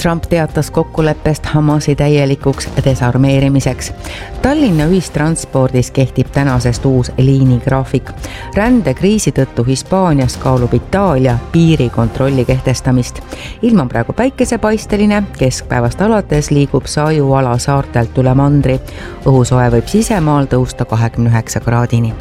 Trump teatas kokkuleppest Hamasi täielikuks desarmeerimiseks. Tallinna ühistranspordis kehtib tänasest uus liinigraafik. Rändekriisi tõttu Hispaanias kaalub Itaalia piirikontrolli kehtestamist. Ilm on praegu päikesepaisteline, keskpäevast alates liigub sajuala saartelt üle mandri. Õhusoe võib sisemaal tõusta 29 kraadini.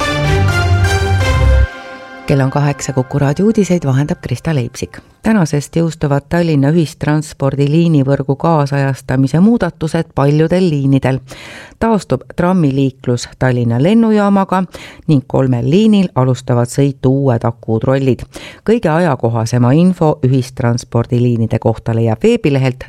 Kell on 8, Kuku raadio uudiseid vahendab Krista Leipsik. Tänasest jõustuvad Tallinna ühistranspordi liinivõrgu kaasajastamise muudatused paljudel liinidel. Taastub trammiliiklus Tallinna lennujaamaga ning 3 liinil alustavad sõitu uued akutrollid. Kõige ajakohasema info ühistranspordiliinide kohta leiab veebilehelt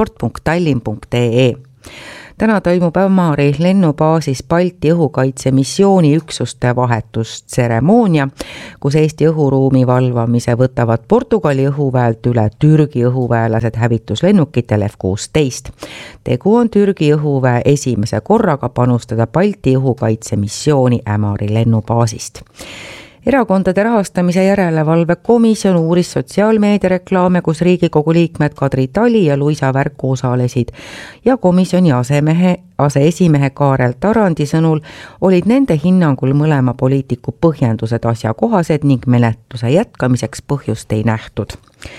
transport.tallinn.ee. Täna toimub Ämari lennubaasis Balti õhukaitsemissiooni üksuste vahetustseremoonia, kus Eesti õhuruumi valvamise võtavad Portugali õhuväelt üle Türgi õhuväelased hävituslennukitel F-16. Tegu on Türgi õhuväe esimese korraga panustada Balti õhukaitsemissiooni Ämari lennubaasist. Erakondade rahastamise järelevalve komisjon uuris sotsiaalmeediareklaame, kus Riigikogu liikmed Kadri Tali ja Luisa Värku osalesid ja komisjoni aseesimehe Kaarel Tarandi sõnul olid nende hinnangul mõlema poliitiku põhjendused asjakohased ning menetluse jätkamiseks põhjust ei nähtud.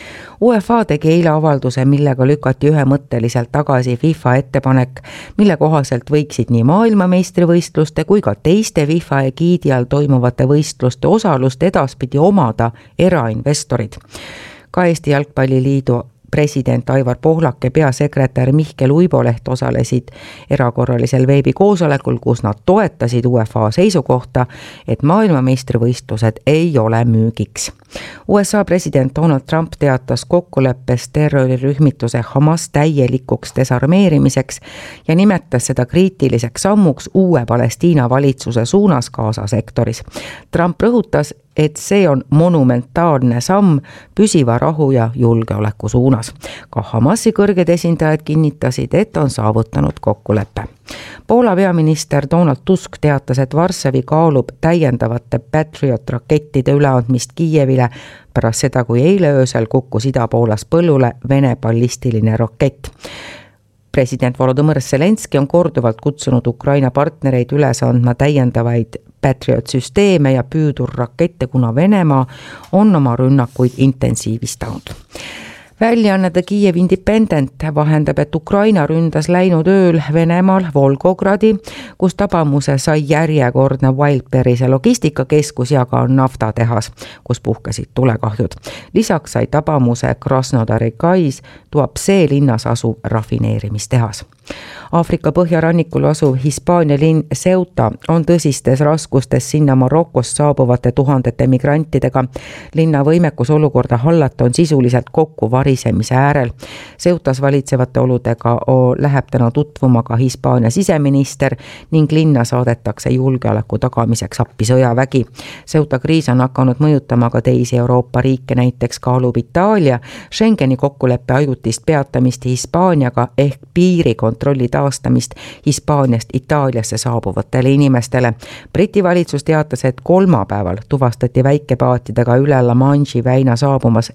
UEFA tegi eile avalduse, millega lükati ühemõtteliselt tagasi FIFA ettepanek, mille kohaselt võiksid nii maailmameistrivõistluste kui ka teiste FIFA egiidi all toimuvate võistluste osalust edaspidi omada erainvestorid. Ka Eesti Jalgpalliliidu president Aivar Pohlak ja peasekretär Mihkel Uiboleht osalesid erakorralisel veebikoosolekul, kus nad toetasid UEFA seisukohta, et maailmameistrivõistlused ei ole müügiks. USA president Donald Trump teatas kokkuleppest terrorirühmituse Hamas täielikuks desarmeerimiseks ja nimetas seda kriitiliseks sammuks uue Palestiina valitsuse suunas Gaza sektoris. Trump rõhutas, et see on monumentaalne samm püsiva rahu ja julgeoleku suunas. Ka Hamasi kõrged esindajad kinnitasid, et on saavutanud kokkuleppe. Poola peaminister Donald Tusk teatas, et Varssavi kaalub täiendavate Patriot-rakettide üleandmist Kiievile pärast seda, kui eile öösel kukkus Ida-Poolas põllule Vene ballistiline rakett. President Volodõmõr Zelenski on korduvalt kutsunud Ukraina partnereid üles andma täiendavaid Patriot-süsteeme ja püüdurrakette, kuna Venemaa on oma rünnakuid intensiivistanud. Väljaanne The Kiev Independent vahendab, et Ukraina ründas läinud ööl Venemaal Volgogradi, kus tabamuse sai järjekordne Wildberry'se logistikakeskus ja ka naftatehas, kus puhkesid tulekahjud. Lisaks sai tabamuse Krasnodari kais Tuapse linnas asuv rafineerimistehas. Aafrika põhjarannikul asuv Hispaania linn Ceuta on tõsistes raskustes sinna Marokost saabuvate tuhandete migrantidega. Linna võimekus olukorda hallata on sisuliselt kokku varisemise äärel. Ceutas valitsevate oludega läheb täna tutvuma ka Hispaania siseminister ning linna saadetakse julgeoleku tagamiseks appi sõjavägi. Ceuta kriis on hakanud mõjutama ka teisi Euroopa riike, näiteks kaalub Itaalia Schengeni kokkuleppe ajutist peatamist Hispaaniaga ehk piirikontrolli taastamist Hispaaniast Itaaliasse saabuvatele inimestele. Briti valitsus teatas, et kolmapäeval tuvastati väikepaatidega üle La Manche'i väina saabumas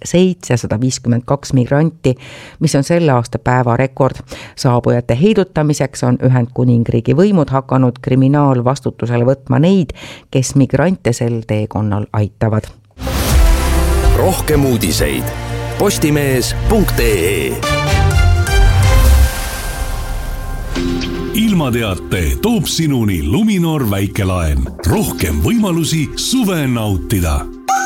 752 migranti, mis on selle aasta päevarekord. Saabujate heidutamiseks on Ühendkuningriigi võimud hakanud kriminaalvastutusele võtma neid, kes migrante sel teekonnal aitavad. Rohkem uudiseid postimees.ee. Ilmateate toob sinuni Luminor väikelaen. Rohkem võimalusi suve nautida.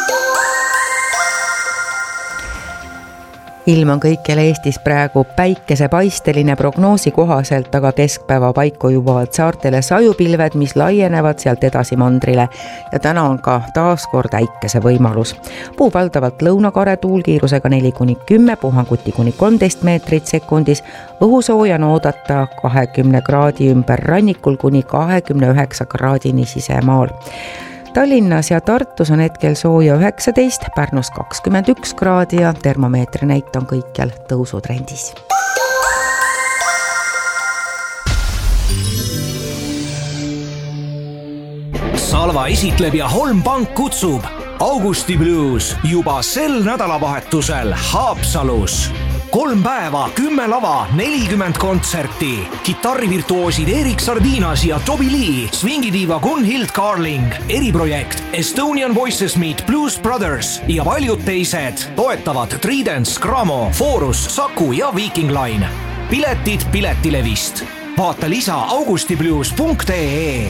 Ilm on kõikjal Eestis praegu päikesepaisteline, prognoosi kohaselt aga keskpäeva paiku jubavad saartele sajupilved, mis laienevad sealt edasi mandrile ja täna on ka taaskord äikese võimalus. Puhub valdavalt lõunakare tuulkiirusega 4-10, puhanguti kuni 13 meetrit sekundis, õhusooja on oodata 20 kraadi ümber rannikul kuni 29 kraadini sisemaal. Tallinnas ja Tartus on hetkel sooja 19, Pärnus 21 kraadi ja termomeetri näit on kõikjal tõusutrendis. Salva esitleb ja Holm Pank kutsub Augusti Blues juba sel nädalavahetusel Haapsalus. 3 päeva, 10 lava, 40 kontserti. Kitarrivirtuoosid Erik Sardinas ja Toby Lee, swingidiiva Gunhild Carling, eriprojekt Estonian Voices Meet Blues Brothers ja paljud teised. Toetavad Tridents, Gramo, Forus, Saku ja Viking Line. Piletid Piletilevist. Vaata lisa augustiblues.ee.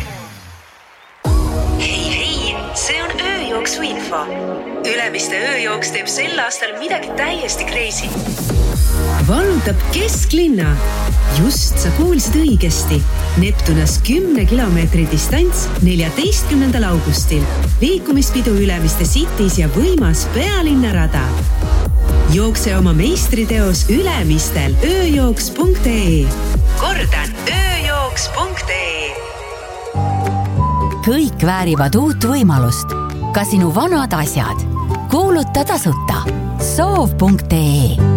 Hei, see on ööjooksu info. Ülemiste ööjooks teeb sel aastal midagi täiesti crazy. Vallutab kesklinna. Just sa kuulsid õigesti. Neptunas 10 kilomeetri distants 14. augustil. Liikumispidu Ülemiste Cities ja võimas pealinnarada. Jookse oma meistriteos Ülemistel ööjooks.ee. Kordan, ööjooks.ee. Kõik väärivad uut võimalust. Ka sinu vanad asjad. Kuuluta tasuta. Soov.ee.